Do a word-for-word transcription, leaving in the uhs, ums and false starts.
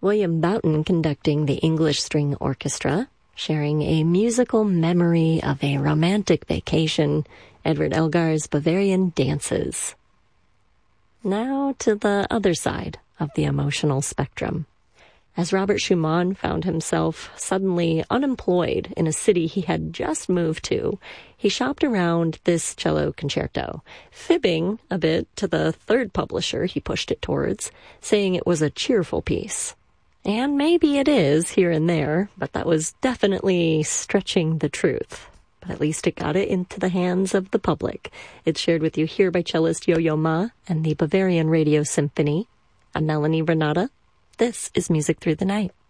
William Boughton conducting the English String Orchestra, sharing a musical memory of a romantic vacation, Edward Elgar's Bavarian Dances. Now to the other side of the emotional spectrum. As Robert Schumann found himself suddenly unemployed in a city he had just moved to, he shopped around this cello concerto, fibbing a bit to the third publisher he pushed it towards, saying it was a cheerful piece. And maybe it is here and there, but that was definitely stretching the truth. But at least it got it into the hands of the public. It's shared with you here by cellist Yo-Yo Ma and the Bavarian Radio Symphony. I'm Melanie Renata. This is Music Through the Night.